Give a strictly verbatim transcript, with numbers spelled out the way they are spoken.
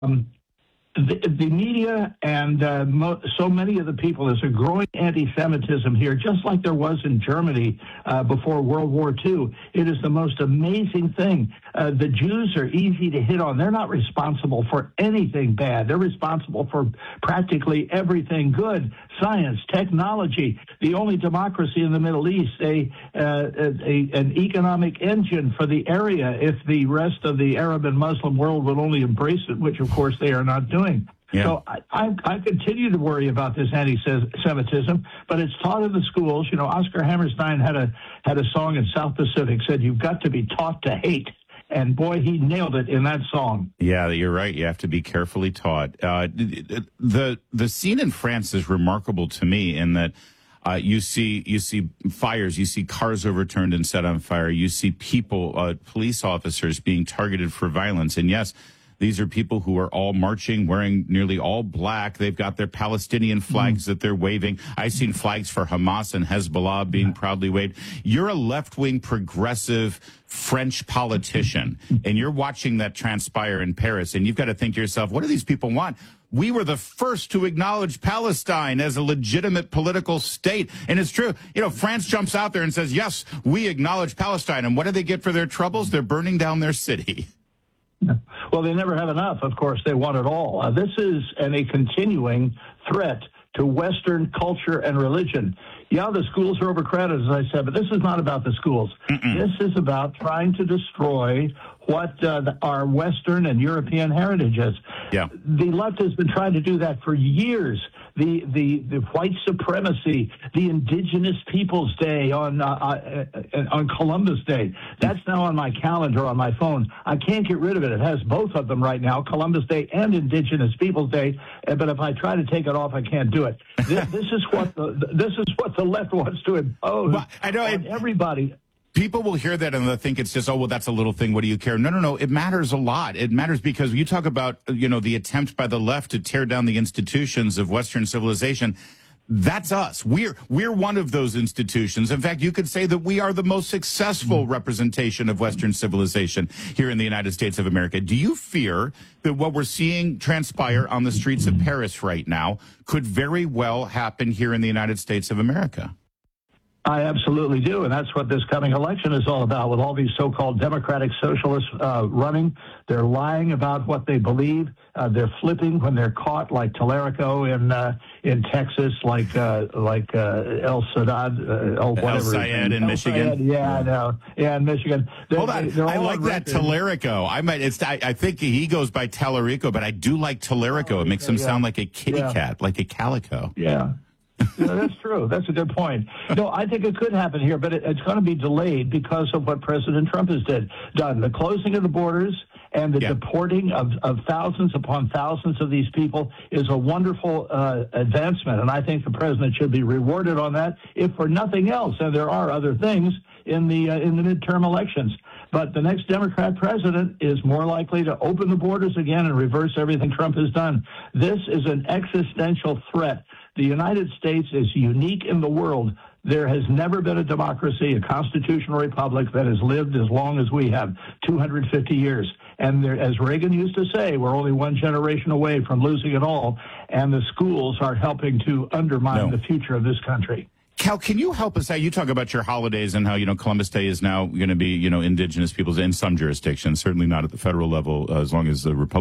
Um, the, the media and uh, mo- so many of the people, there's a growing anti-Semitism here, just like there was in Germany uh, before World War Two. It is the most amazing thing. Uh, the Jews are easy to hit on. They're not responsible for anything bad. They're responsible for practically everything good. Science, technology, the only democracy in the Middle East, a, uh, a an economic engine for the area if the rest of the Arab and Muslim world would only embrace it, which of course they are not doing. Yeah. So I, I, I continue to worry about this anti-Semitism, but it's taught in the schools. You know, Oscar Hammerstein had a had a song in South Pacific, said you've got to be taught to hate. And boy, he nailed it in that song. Yeah, you're right. You have to be carefully taught. Uh, the the scene in France is remarkable to me in that uh, you see you see fires, you see cars overturned and set on fire, you see people, uh, police officers being targeted for violence. And yes, these are people who are all marching, wearing nearly all black. They've got their Palestinian flags mm. that they're waving. I've seen flags for Hamas and Hezbollah being proudly waved. You're a left-wing progressive French politician, and you're watching that transpire in Paris, and you've got to think to yourself, what do these people want? We were the first to acknowledge Palestine as a legitimate political state. And it's true. You know, France jumps out there and says, yes, we acknowledge Palestine. And what do they get for their troubles? They're burning down their city. Well, they never have enough. Of course, they want it all. Uh, this is an, a continuing threat to Western culture and religion. Yeah, the schools are overcrowded, as I said, but this is not about the schools. Mm-mm. This is about trying to destroy what uh, the, our Western and European heritage is. Yeah. The left has been trying to do that for years. The the, the white supremacy, the Indigenous Peoples Day on uh, uh, on Columbus Day. That's now on my calendar on my phone. I can't get rid of it. It has both of them right now, Columbus Day and Indigenous Peoples Day. But if I try to take it off, I can't do it. This, this is what the this is what the left wants to impose well, I know on it, everybody. People will hear that and they'll think it's just, oh, well, that's a little thing. What do you care? No, no, no. It matters a lot. It matters because you talk about, you know, the attempt by the left to tear down the institutions of Western civilization. That's us. We're we're one of those institutions. In fact, you could say that we are the most successful representation of Western civilization here in the United States of America. Do you fear that what we're seeing transpire on the streets of Paris right now could very well happen here in the United States of America? I absolutely do, and that's what this coming election is all about, with all these so-called democratic socialists uh, running. They're lying about what they believe. Uh, they're flipping when they're caught, like Tellerico in uh, in Texas, like uh, like uh, El Sadad, uh, El, El Sayed in El Michigan. Sayed, yeah, I know. Yeah, in Michigan. They're, Hold on, I like that Tellerico. I might. It's. I, I think he goes by Tellerico, but I do like Tellerico. It makes him yeah. sound like a kitty yeah. cat, like a calico. Yeah. No, that's true. That's a good point. No, I think it could happen here, but it, it's going to be delayed because of what President Trump has did, done. The closing of the borders and the yeah. deporting of, of thousands upon thousands of these people is a wonderful uh, advancement, and I think the president should be rewarded on that, if for nothing else. And there are other things in the uh, in the midterm elections. But the next Democrat president is more likely to open the borders again and reverse everything Trump has done. This is an existential threat. The United States is unique in the world. There has never been a democracy, a constitutional republic that has lived as long as we have, two hundred fifty years. And there, as Reagan used to say, we're only one generation away from losing it all. And the schools are helping to undermine no. the future of this country. Cal, can you help us out? You talk about your holidays and how, you know, Columbus Day is now going to be, you know, indigenous peoples in some jurisdictions, certainly not at the federal level, uh, as long as the Republic